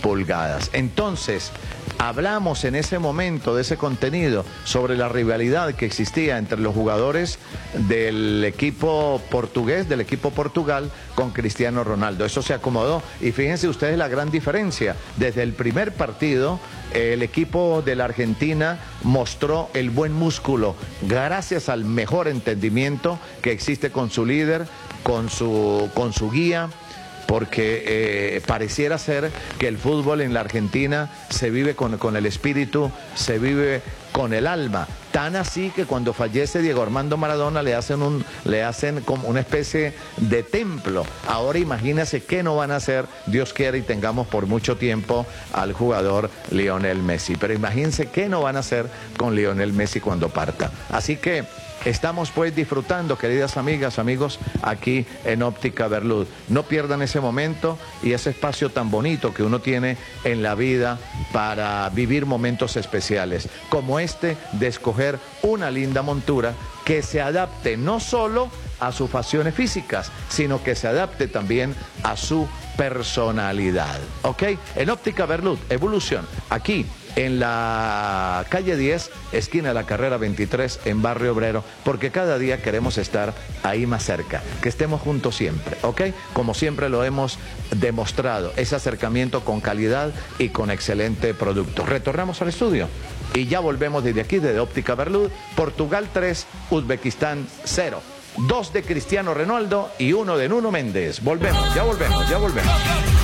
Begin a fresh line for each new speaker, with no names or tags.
pulgadas. Entonces, hablamos en ese momento de ese contenido sobre la rivalidad que existía entre los jugadores del equipo portugués, del equipo Portugal, con Cristiano Ronaldo. Eso se acomodó y fíjense ustedes la gran diferencia. Desde el primer partido, el equipo de la Argentina mostró el buen músculo gracias al mejor entendimiento que existe con su líder, con su guía, porque pareciera ser que el fútbol en la Argentina se vive con el espíritu, se vive con el alma. Tan así que cuando fallece Diego Armando Maradona le hacen como una especie de templo. Ahora imagínense qué no van a hacer, Dios quiera y tengamos por mucho tiempo al jugador Lionel Messi. Pero imagínense qué no van a hacer con Lionel Messi cuando parta. Así que estamos pues disfrutando, queridas amigas, amigos, aquí en Óptica Berlud. No pierdan ese momento y ese espacio tan bonito que uno tiene en la vida para vivir momentos especiales, como este de escoger una linda montura que se adapte no solo a sus facciones físicas, sino que se adapte también a su personalidad. ¿Ok? En Óptica Berlud, evolución, aquí en la calle 10, esquina de la carrera 23, en Barrio Obrero, porque cada día queremos estar ahí más cerca, que estemos juntos siempre, ¿ok? Como siempre lo hemos demostrado, ese acercamiento con calidad y con excelente producto. Retornamos al estudio y ya volvemos desde aquí, desde Óptica Berlud. Portugal 3, Uzbekistán 0. 2 de Cristiano Ronaldo y 1 de Nuno Méndez. Volvemos, ya volvemos, ya volvemos.